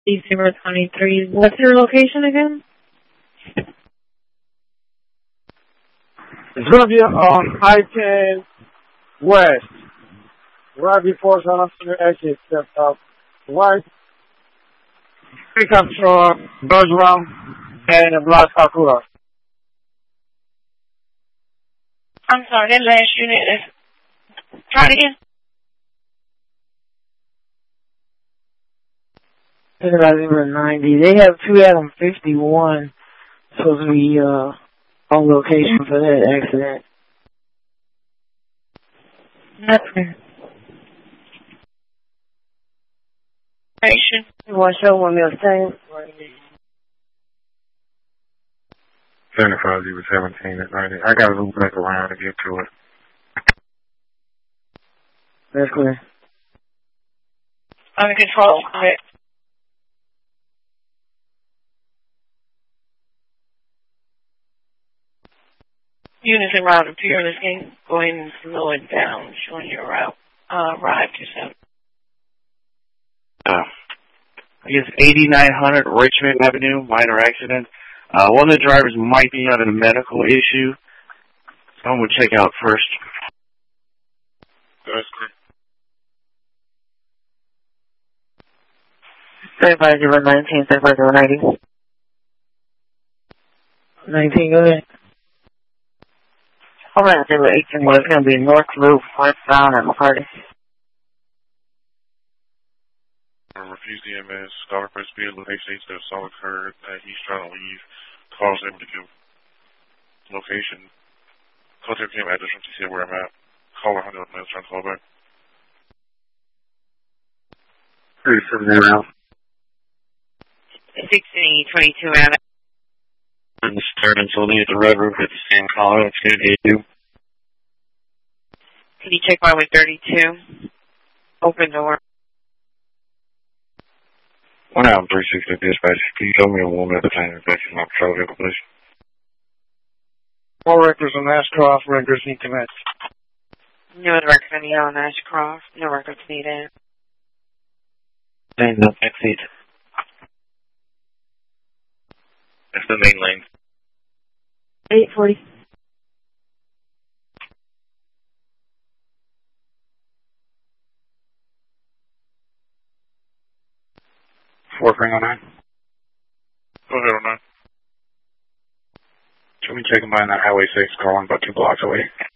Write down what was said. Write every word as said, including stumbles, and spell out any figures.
December twenty-three. What's your location again? It's going to be on I ten West, right before San Antonio exit, step up. White pickup truck, Dodge Ram, and a black Acura. I'm sorry, that last unit is... Try it again. Number ninety. They have two Adam fifty-one supposed to be uh, on location for that accident. Nothing. You want to show one of things? seventy-five, zero seventeen at ninety. I got to move back around to get to it. That's clear. Under control, correct. Units en route to Peerless Gate. Go ahead and slow it down, showing your route. Uh, ride to seven. Uh, I guess eighty-nine hundred Richmond Avenue, minor accident. Uh, one of the drivers might be having a medical issue. So I'm going to check out first. That's great. thirty-five zero nineteen, thirty-five zero ninety. nineteen, go ahead. I'm going to say with eighteen, well, it's going to be North Loop, westbound at McCarty. Refuse the M S, Dollar Press Speed, location eight steps, solid curve, that he's trying to leave. Calls able to give location. Contact him address from T C where I'm at. Call one hundred minutes, trying to call back. thirty-seven zero. sixteen twenty-two out. Disturbance only at the red roof at the same caller. It's going to be you. Can you check my with thirty-two? Open door. One out three sixty dispatch. Can you tell me a woman at the time infection my patrol vehicle, please? All records on Ashcroft, records need to match. No records needed on Ashcroft. No records needed. And no exit. That's the main lane. eight forty. four three oh nine. Go ahead on nine. Should we check him by on that Highway six, calling about two blocks away?